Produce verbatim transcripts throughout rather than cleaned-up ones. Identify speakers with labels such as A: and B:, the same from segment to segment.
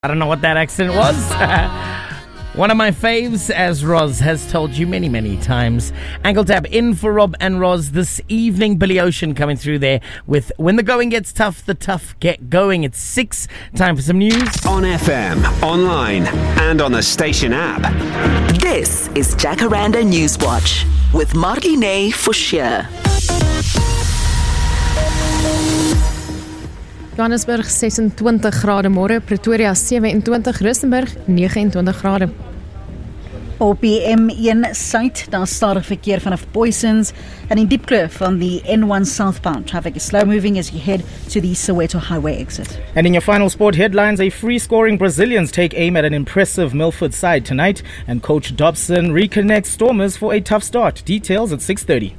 A: I don't know what that accent was. One of my faves, as Roz has told you many, many times. Ankle Tap in for Rob and Roz this evening. Billy Ocean coming through there with When the Going Gets Tough, the Tough Get Going. It's six. Time for some news.
B: On F M, online, and on the station app.
C: This is Jacaranda Newswatch with Marlene Forshire.
D: Johannesburg sesentwintig grade môre, Pretoria sewenentwintig, Rustenburg negenentwintig grade.
E: Op die M een site, daar stadig verkeer vanaf Boysons en in Diepkloof van die N one southbound. Traffic is slow moving as you head to the Soweto Highway exit.
F: And in your final sport headlines, a free-scoring Brazilians take aim at an impressive Milford side tonight, and coach Dobson reconnects Stormers for a tough start. Details at six thirty.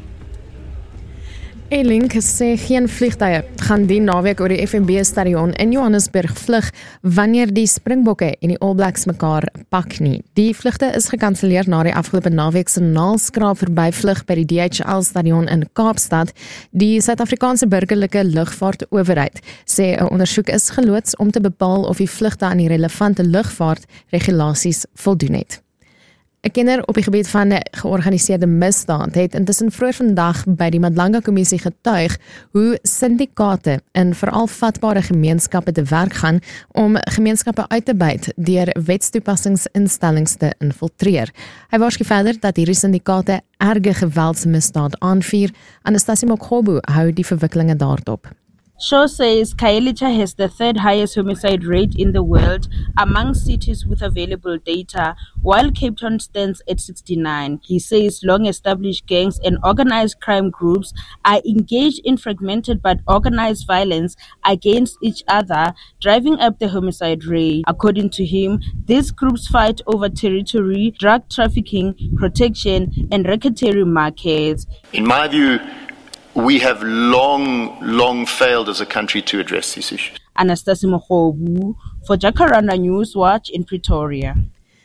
D: A-Link sê geen vliegtuie gaan die naweek oor die F N B stadion in Johannesburg vlug wanneer die Springbokke en die All Blacks mekaar pak nie. Die vlugte is gekanselleer na die afgelope naweek se naalskraap verbyvlug by die D H L stadion in Kaapstad. Die Suid-Afrikaanse burgerlike lugvaartowerheid sê 'n ondersoek is geloods om te bepaal of die vlugte aan die relevante lugvaartregulasies voldoen het. 'n Kenner op die gebied van georganiseerde misdaad het intussen vroeër vandag by die Madlanga Kommissie getuig hoe syndikaate in veral vatbare gemeenskappe te werk gaan om gemeenskappe uit te byt deur wetstoepassingsinstellings te infiltreer. Hy waarsku verder dat hierdie syndikaate erge geweldsmisdaad aanvuur. Anastasia Mokgobu hou die verwikkelinge daarop.
G: Shaw says Khayelitsha has the third highest homicide rate in the world among cities with available data, while Cape Town stands at sixty-nine. He says long-established gangs and organized crime groups are engaged in fragmented but organized violence against each other, driving up the homicide rate. According to him, these groups fight over territory, drug trafficking, protection, and racketeering markets.
H: In my view, we have long, long failed as a country to address these issues.
G: Anastasia Mokgobu for Jacaranda Newswatch in Pretoria.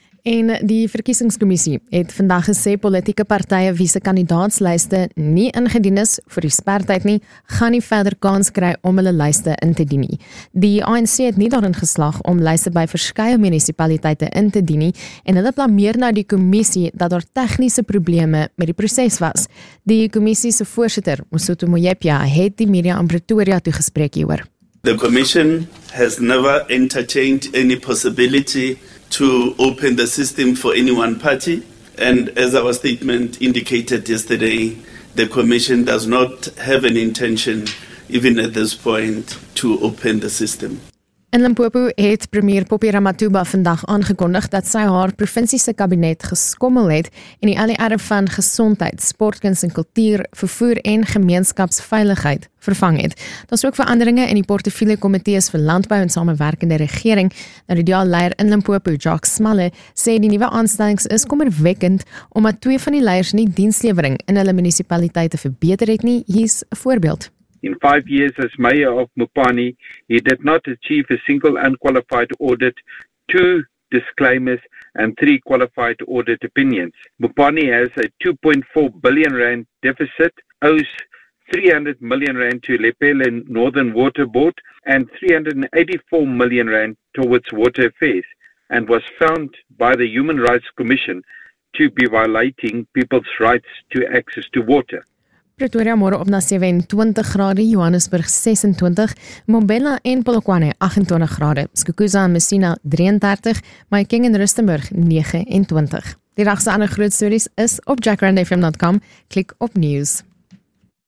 D: En die verkiesingskommissie het vandag gesê politieke partye wie se kandidaatslyste nie ingedien is vir die spertyd nie, gaan nie verder kans kry om hulle lyste in te dien nie. Die A N C het nie daarin geslaag om lyste by verskeie munisipaliteite in te dien nie en hulle blameer nou die kommissie dat daar tegniese probleme met die proses was. Die kommissie se voorsitter, Mosotho Moyepia, het die media in Pretoria toegespreek hieroor.
I: The Commission has never entertained any possibility to open the system for any one party. And as our statement indicated yesterday, the Commission does not have an intention, even at this point, to open the system.
D: In Limpopo het premier Poppy Ramathuba vandag aangekondig dat sy haar provinsiese kabinet geskommel het en die L E R van gesondheid, sportkuns en kultuur, vervoer en gemeenskapsveiligheid vervang het. Daar is ook veranderinge in die portefeulje komitees vir landbou en samewerkende regering. Nou die D A leier in Limpopo, Jacques Smalle, sê die nuwe aanstellings is kommerwekkend omdat twee van die leiers nie dienslewering in hulle munisipaliteite verbeter het nie. Hier's 'n voorbeeld.
J: In five years as mayor of Mopani, he did not achieve a single unqualified audit, two disclaimers, and three qualified audit opinions. Mopani has a two point four billion rand deficit, owes three hundred million rand to Lepelle Northern Water Board and three hundred eighty-four million rand towards water affairs, and was found by the Human Rights Commission to be violating people's rights to access to water.
D: Pretoria môre op na sewenentwintig grade, Johannesburg sesentwintig, Mbombela en Polokwane agentwintig grade, Skukuza en Messina drieëndertig, Mahikeng en Rustenburg negenentwintig. Die dag se ander groot stories is op jacaranda f m dot com. Klik op news.